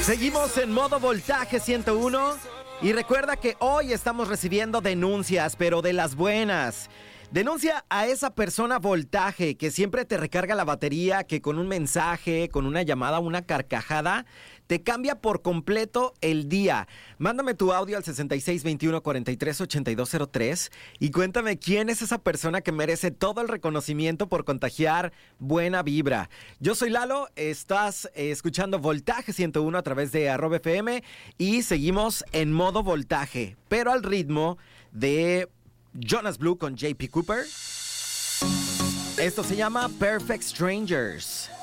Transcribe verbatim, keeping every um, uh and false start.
Seguimos en modo voltaje ciento uno y recuerda que hoy estamos recibiendo denuncias, pero de las buenas. Denuncia a esa persona voltaje que siempre te recarga la batería, que con un mensaje, con una llamada, una carcajada, te cambia por completo el día. Mándame tu audio al sesenta y seis veintiuno cuarenta y tres ochenta y dos cero tres y cuéntame quién es esa persona que merece todo el reconocimiento por contagiar buena vibra. Yo soy Lalo, estás eh, escuchando Voltaje ciento uno a través de arroba F M y seguimos en modo voltaje, pero al ritmo de Jonas Blue con J P Cooper. Esto se llama Perfect Strangers.